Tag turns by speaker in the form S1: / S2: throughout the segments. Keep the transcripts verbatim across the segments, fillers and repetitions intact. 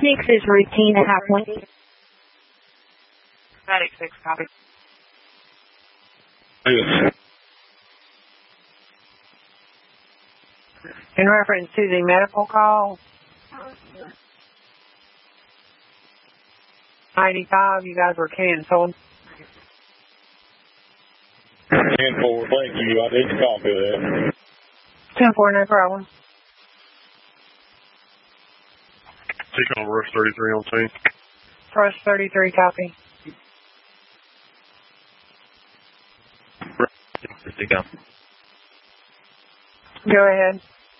S1: six is routine at High Point.
S2: Medic six, copy. In reference to the medical call, ninety-five, you guys were canceled.
S3: ten four, thank you. I did copy that.
S2: ten four, no problem.
S3: Take on Rush thirty-three on scene.
S2: Rush thirty-three, copy. Go ahead.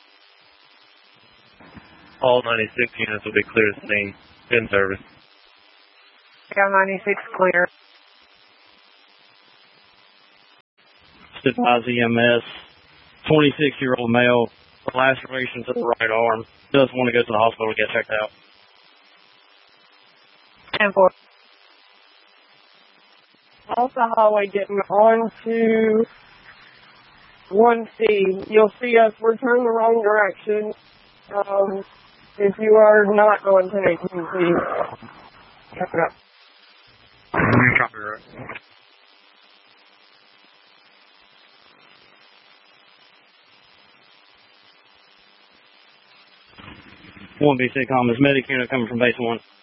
S4: All ninety-six units will be clear to scene. In service.
S2: Cal ninety-six clear.
S5: Advise E M S, twenty-six-year-old male, lacerations at the right arm. Does want to go to the hospital to get checked out.
S2: ten four.
S6: Off the highway getting on to one C. You'll see us return the wrong direction um, if you are not going to eighteen C. Check it out.
S3: Copy that.
S5: one B C comm is medic unit coming from base one.